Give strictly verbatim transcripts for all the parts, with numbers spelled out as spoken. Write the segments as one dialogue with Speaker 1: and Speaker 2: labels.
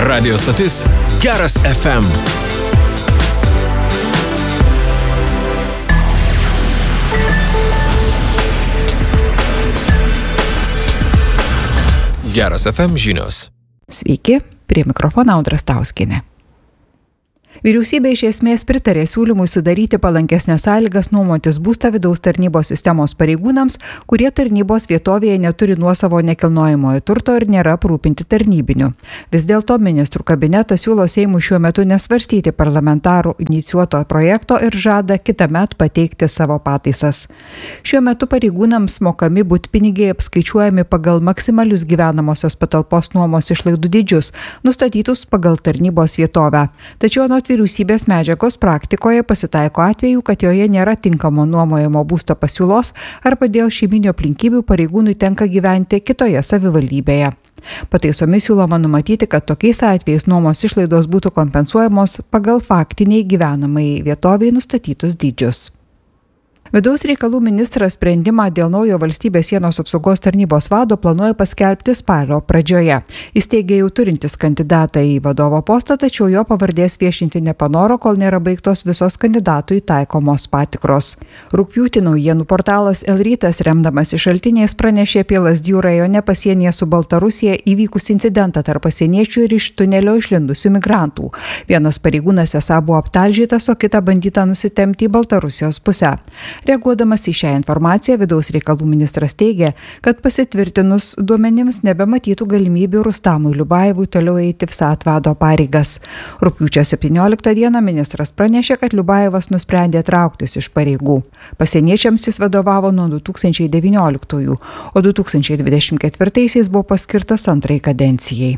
Speaker 1: Radio stotis Geras F M. Geras F M žinios.
Speaker 2: Sveiki, prie mikrofono Audra Stauskienė. Vyriausybė iš esmės pritarė siūlymui sudaryti palankesnės sąlygas nuomotis būstą vidaus tarnybos sistemos pareigūnams, kurie tarnybos vietovėje neturi nuosavo nekilnojamojo turto ir nėra aprūpinti tarnybiniu. Vis dėlto ministrų kabinetas siūlo Seimui šiuo metu nesvarstyti parlamentarų inicijuoto projekto ir žada kitąmet pateikti savo pataisas. Šiuo metu pareigūnams mokami butpinigiai apskaičiuojami pagal maksimalius gyvenamosios patalpos nuomos išlaidų dydžius, nustatytus pagal tarnybos vietovę. Tačiau anot vyriausybės medžiagos praktikoje pasitaiko atvejų, kad joje nėra tinkamo nuomojamo būsto pasiūlos arba dėl šeiminių aplinkybių pareigūnui tenka gyventi kitoje savivaldybėje. Pataisomis siūloma numatyti, kad tokiais atvejais nuomos išlaidos būtų kompensuojamos pagal faktiniai gyvenamai vietoviai nustatytus dydžius. Vidaus reikalų ministras sprendimą dėl naujo valstybės sienos apsaugos tarnybos vado planuoja paskelbti spalio pradžioje. Jis teigia jau turintis kandidatą į vadovo postą, tačiau jo pavardės viešinti nepanoro, kol nėra baigtos visos kandidatui taikomos patikros. Rugpjūtį naujienų portalas El Rytas, remdamas iš šaltiniais, pranešė apie Lazdijų rajone pasienyje su Baltarusija įvykus incidentą tarp pasieniečių ir iš tunelio išlindusių migrantų. Vienas pareigūnas esą buvo aptalžytas, o kitą bandyta nusitempti į Baltarusijos pusę. Reaguodamas į šią informaciją, vidaus reikalų ministras teigia, kad pasitvirtinus duomenims nebematytų galimybių Rustamui Liubajevui toliau eiti Vsat vado pareigas. Rugpjūčio septynioliktą dieną ministras pranešė, kad Liubajevas nusprendė trauktis iš pareigų. Pasieniečiams jis vadovavo nuo du tūkstančiai devynioliktųjų, o du tūkstančiai dvidešimt ketvirtaisiais buvo paskirtas antrai kadencijai.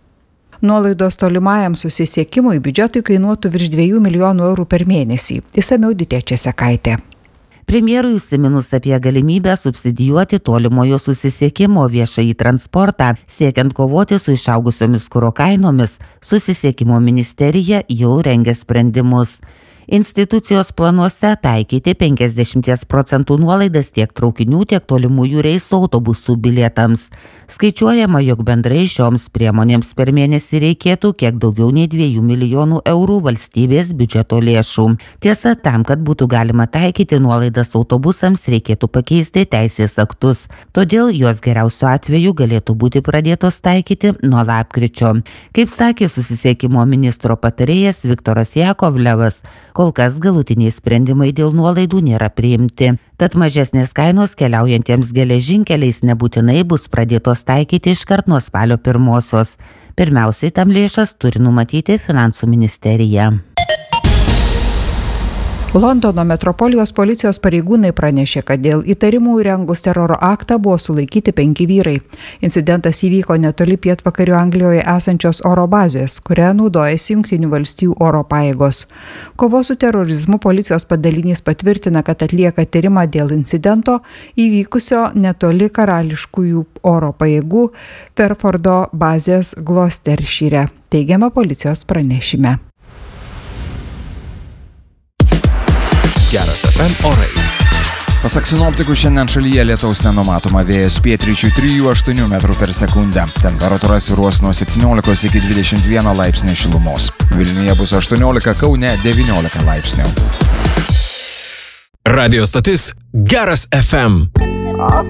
Speaker 2: Nuolaidos tolimajam susisiekimui biudžetui kainuotų virš dviejų milijonų eurų per mėnesį. Išsamiau Ditė Česekaitė.
Speaker 3: Premjerui užsiminus apie galimybę subsidijuoti tolimojo susisiekimo viešąjį transportą, siekiant kovoti su išaugusiomis kuro kainomis, susisiekimo ministerija jau rengia sprendimus. Institucijos planuose taikyti penkiasdešimt procentų nuolaidas tiek traukinių, tiek tolimųjų reisų autobusų bilietams. Skaičiuojama, jog bendrai šioms priemonėms per mėnesį reikėtų kiek daugiau nei dviejų milijonų eurų valstybės biudžeto lėšų. Tiesa, tam, kad būtų galima taikyti nuolaidas autobusams, reikėtų pakeisti teisės aktus. Todėl jos geriausiu atveju galėtų būti pradėtos taikyti nuo lapkričio. Kaip sakė susisiekimo ministro patarėjas Viktoras Jakovlevas, kol kas galutiniai sprendimai dėl nuolaidų nėra priimti. Tad mažesnės kainos keliaujantiems geležinkeliais nebūtinai bus pradėtos taikyti iškart nuo spalio pirmosios. Pirmiausiai tam lėšas turi numatyti finansų ministerija.
Speaker 2: Londono metropolijos policijos pareigūnai pranešė, kad dėl įtarimų įrengus teroro aktą buvo sulaikyti penki vyrai. Incidentas įvyko netoli pietvakarių Anglijoje esančios oro bazės, kuria naudojasi Jungtinių valstijų oro pajėgos. Kovos su terorizmu policijos padalinys patvirtina, kad atlieka tyrimą dėl incidento įvykusio netoli karališkųjų oro pajėgų Perfordo bazės Gloucestershire, teigiama policijos pranešime.
Speaker 1: Geras F M orai.
Speaker 4: Pasak sinoptikų, šiandien šalyje lietaus nenumatoma, vėjas pietryčių trijų aštuonių metrų per sekundę. Temperatūra svyruos nuo septyniolikos iki dvidešimt vieno laipsnio šilumos. Vilniuje bus aštuoniolika, Kaune devyniolika laipsnių.
Speaker 1: Radio stotis Geras F M.